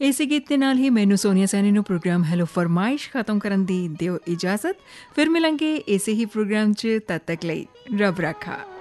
ਇਸੇ ਗੀਤ ਦੇ ਨਾਲ ਹੀ ਮੈਨੂੰ ਸੋਨੀਆ ਸੈਣੀ ਨੂੰ ਪ੍ਰੋਗਰਾਮ ਹੈਲੋ ਫਰਮਾਇਸ਼ ਖਤਮ ਕਰਨ ਦੀ ਦਿਓ ਇਜਾਜ਼ਤ। ਫਿਰ ਮਿਲਾਂਗੇ ਇਸੇ ਹੀ ਪ੍ਰੋਗਰਾਮ 'ਚ, ਤਦ ਤੱਕ ਲਈ ਰੱਬ ਰਾਖਾ।